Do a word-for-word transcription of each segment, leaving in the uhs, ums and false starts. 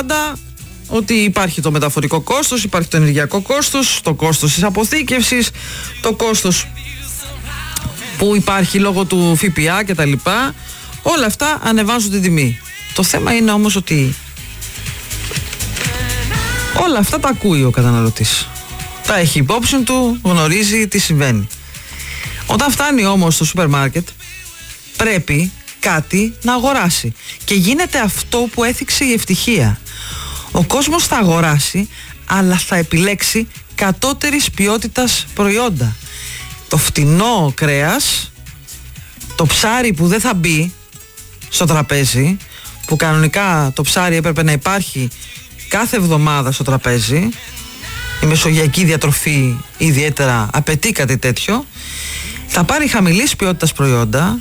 πάντα ότι υπάρχει το μεταφορικό κόστος, υπάρχει το ενεργειακό κόστος, το κόστος της αποθήκευσης, το κόστος που υπάρχει λόγω του ΦΠΑ και τα λοιπά. Όλα αυτά ανεβάζουν την τιμή. Το θέμα είναι όμως ότι όλα αυτά τα ακούει ο καταναλωτής. Τα έχει υπόψη του, γνωρίζει τι συμβαίνει. Όταν φτάνει όμως στο σούπερ μάρκετ, πρέπει κάτι να αγοράσει. Και γίνεται αυτό που έθιξε η Ευτυχία. Ο κόσμος θα αγοράσει, αλλά θα επιλέξει κατώτερης ποιότητας προϊόντα. Το φτηνό κρέας, το ψάρι που δεν θα μπει στο τραπέζι, που κανονικά το ψάρι έπρεπε να υπάρχει κάθε εβδομάδα στο τραπέζι, η μεσογειακή διατροφή ιδιαίτερα απαιτεί κάτι τέτοιο, θα πάρει χαμηλής ποιότητας προϊόντα,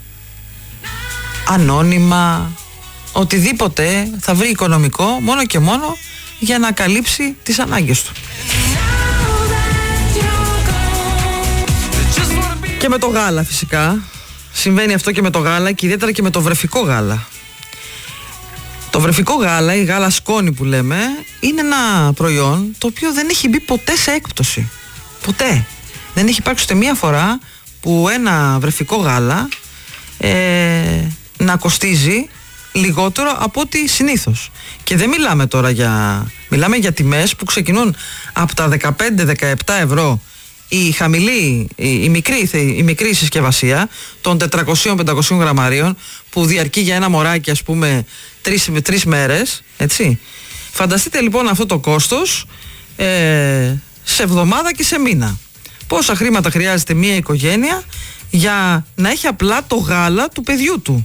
ανώνυμα, οτιδήποτε θα βρει οικονομικό, μόνο και μόνο για να καλύψει τις ανάγκες του. Και με το γάλα φυσικά συμβαίνει αυτό, και με το γάλα, και ιδιαίτερα και με το βρεφικό γάλα. Το βρεφικό γάλα, η γάλα σκόνη που λέμε, είναι ένα προϊόν το οποίο δεν έχει μπει ποτέ σε έκπτωση. Ποτέ. Δεν έχει υπάρξει ούτε μία φορά που ένα βρεφικό γάλα ε, να κοστίζει λιγότερο από ό,τι συνήθως. Και δεν μιλάμε τώρα για... Μιλάμε για τιμές που ξεκινούν από τα δεκαπέντε με δεκαεπτά ευρώ η χαμηλή, η, η, μικρή, η μικρή συσκευασία των τετρακόσια με πεντακόσια γραμμαρίων που διαρκεί για ένα μωράκι, ας πούμε, τρεις με τρεις μέρες, έτσι. Φανταστείτε λοιπόν αυτό το κόστος ε, σε εβδομάδα και σε μήνα. Πόσα χρήματα χρειάζεται μια οικογένεια για να έχει απλά το γάλα του παιδιού του.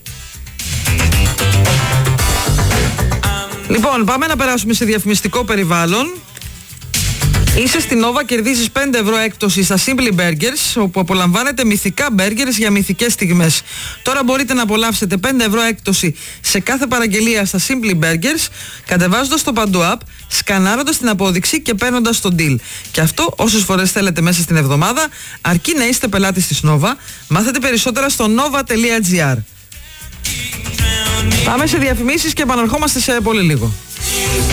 Λοιπόν, πάμε να περάσουμε σε διαφημιστικό περιβάλλον. Είσαι στην Nova, κερδίζεις πέντε ευρώ έκπτωση στα Simply Burgers, όπου απολαμβάνετε μυθικά burgers για μυθικές στιγμές. Τώρα μπορείτε να απολαύσετε πέντε ευρώ έκπτωση σε κάθε παραγγελία στα Simply Burgers, κατεβάζοντας το Παντού App, σκανάροντας την απόδειξη και παίρνοντας το deal. Και αυτό όσες φορές θέλετε μέσα στην εβδομάδα, αρκεί να είστε πελάτης της Nova. Μάθετε περισσότερα στο nova τελεία gr. Πάμε σε διαφημίσεις και επαναρχόμαστε σε πολύ λίγο.